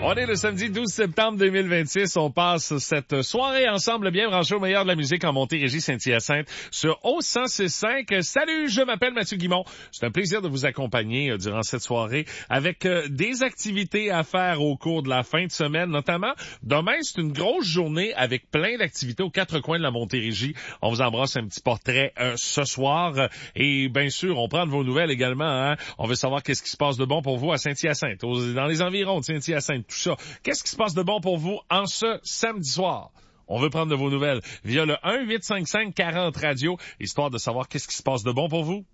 On est le samedi 12 septembre 2026. On passe cette soirée ensemble bien branchés au meilleur de la musique en Montérégie Saint-Hyacinthe sur O106.5. Salut, je m'appelle Mathieu Guimont. C'est un plaisir de vous accompagner durant cette soirée avec des activités à faire au cours de la fin de semaine, notamment demain, c'est une grosse journée avec plein d'activités aux quatre coins de la Montérégie. On vous embrasse un petit portrait ce soir et bien sûr, on prend de vos nouvelles également. Hein? On veut savoir qu'est-ce qui se passe de bon pour vous à Saint-Hyacinthe, dans les environs de Saint-Hyacinthe, tout ça. Qu'est-ce qui se passe de bon pour vous en ce samedi soir? On veut prendre de vos nouvelles via le 1-855-40-radio, histoire de savoir qu'est-ce qui se passe de bon pour vous.